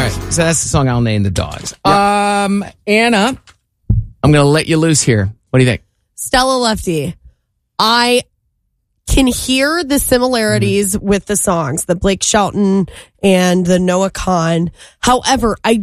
right. So that's the song I'll name the dogs. Yep. Anna, I'm going to let you loose here. What do you think? Stella Lefty. I can hear the similarities with the songs, the Blake Shelton and the Noah Kahan. However, I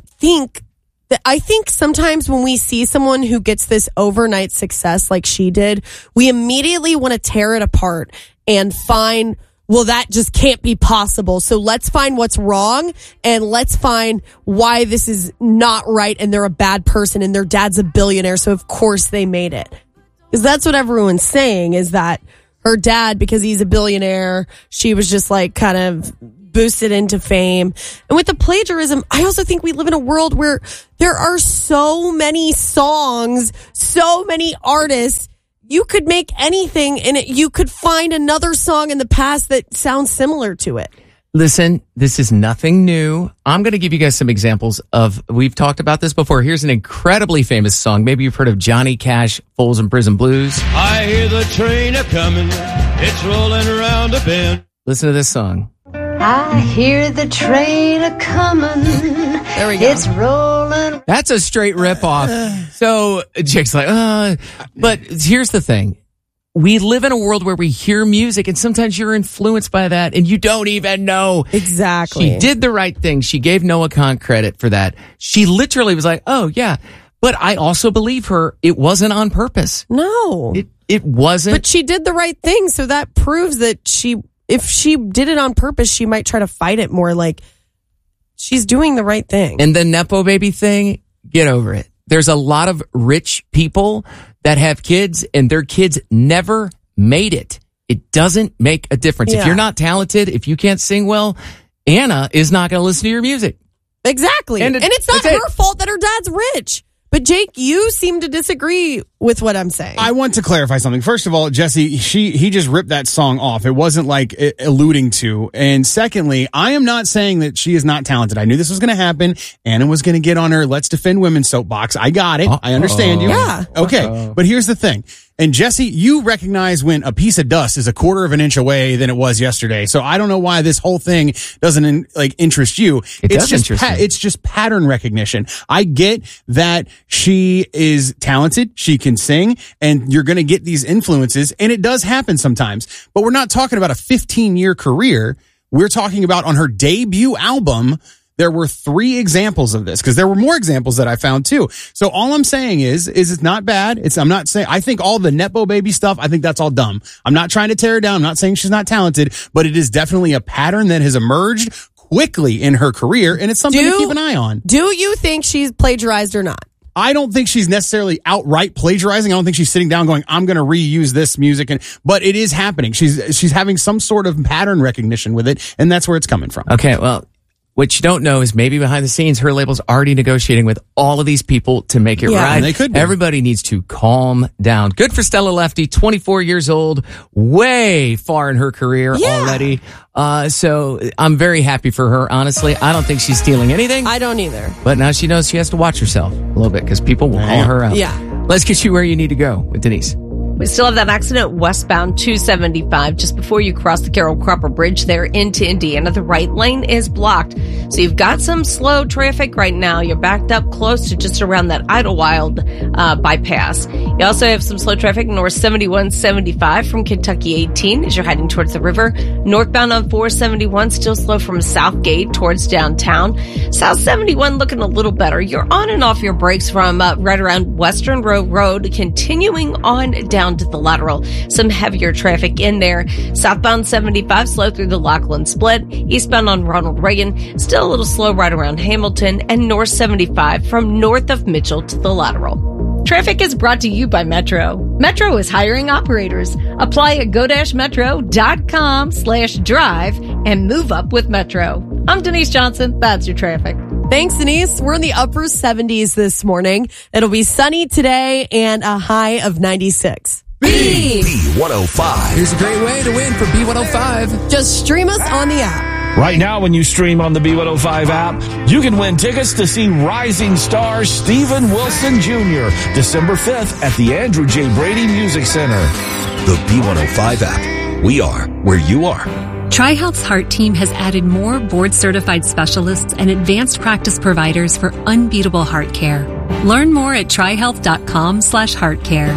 think sometimes when we see someone who gets this overnight success like she did, we immediately want to tear it apart and find, well, that just can't be possible. So let's find what's wrong and let's find why this is not right and they're a bad person and their dad's a billionaire. So of course they made it. Because that's what everyone's saying, is that her dad, because he's a billionaire, she was just like kind of boosted into fame. And with the plagiarism, I also think we live in a world where there are so many songs, so many artists. You could make anything and you could find another song in the past that sounds similar to it. Listen, this is nothing new. I'm going to give you guys some examples of, we've talked about this before. Here's an incredibly famous song. Maybe you've heard of Johnny Cash, Folsom Prison Blues. I hear the train a-coming, it's rolling around a bend. Listen to this song. I hear the train a-coming, There we go. It's rolling. That's a straight ripoff. So Jake's like, but here's the thing. We live in a world where we hear music and sometimes you're influenced by that and you don't even know. Exactly. She did the right thing. She gave Noah Kahan credit for that. She literally was like, oh yeah. But I also believe her. It wasn't on purpose. No. It wasn't. But she did the right thing. So that proves that if she did it on purpose, she might try to fight it more. Like, she's doing the right thing. And the Nepo baby thing, get over it. There's a lot of rich people that have kids and their kids never made it. It doesn't make a difference. Yeah. If you're not talented, if you can't sing well, Anna is not going to listen to your music. Exactly. And it's not her fault that her dad's rich. But Jake, you seem to disagree with what I'm saying. I want to clarify something. First of all, Jesse, he just ripped that song off. It wasn't like alluding to. And secondly, I am not saying that she is not talented. I knew this was going to happen. Anna was going to get on her Let's Defend Women soapbox. I got it. I understand you. Yeah. Okay. But here's the thing. And Jesse, you recognize when a piece of dust is a quarter of an inch away than it was yesterday. So I don't know why this whole thing doesn't interest you. It's just pattern recognition. I get that she is talented. She can sing and you're going to get these influences and it does happen sometimes, but we're not talking about a 15-year career. We're talking about on her debut album. There were 3 examples of this because there were more examples that I found too. So all I'm saying is it's not bad. I think all the Nepo baby stuff, I think that's all dumb. I'm not trying to tear her down. I'm not saying she's not talented, but it is definitely a pattern that has emerged quickly in her career. And it's something to keep an eye on. Do you think she's plagiarized or not? I don't think she's necessarily outright plagiarizing. I don't think she's sitting down going, I'm going to reuse this music. But it is happening. She's having some sort of pattern recognition with it. And that's where it's coming from. Okay. Well, what you don't know is maybe behind the scenes, her label's already negotiating with all of these people to make it right. And they could be. Everybody needs to calm down. Good for Stella Lefty, 24 years old, way far in her career already. So I'm very happy for her, honestly. I don't think she's stealing anything. I don't either. But now she knows she has to watch herself a little bit because people will call her out. Yeah. Let's get you where you need to go with Denise. We still have that accident westbound 275 just before you cross the Carroll Cropper Bridge there into Indiana. The right lane is blocked. So you've got some slow traffic right now. You're backed up close to just around that Idlewild bypass. You also have some slow traffic north 7175 from Kentucky 18 as you're heading towards the river. Northbound on 471 still slow from Southgate towards downtown. South 71 looking a little better. You're on and off your brakes from right around Western Road, continuing on down to the lateral. Some heavier traffic in there. Southbound 75 slow through the Lachlan Split. Eastbound on Ronald Reagan still a little slow right around Hamilton, and North 75 from north of Mitchell to the lateral. Traffic is brought to you by Metro. Metro is hiring operators. Apply at go-metro.com/drive and move up with Metro. I'm Denise Johnson. That's your traffic. Thanks, Denise. We're in the upper 70s this morning. It'll be sunny today and a high of 96. B105. Here's a great way to win for B105. Just stream us on the app. Right now, when you stream on the B105 app, you can win tickets to see rising star Steven Wilson Jr. December 5th at the Andrew J. Brady Music Center. The B105 app. We are where you are. TriHealth's Heart Team has added more board-certified specialists and advanced practice providers for unbeatable heart care. Learn more at trihealth.com/heartcare.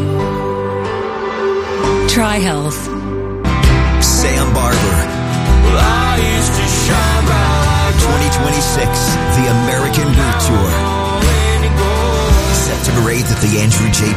TriHealth. Sam Barber. Well, I used to shine bright. 2026, the American Boot Tour. September 8th at the Andrew J.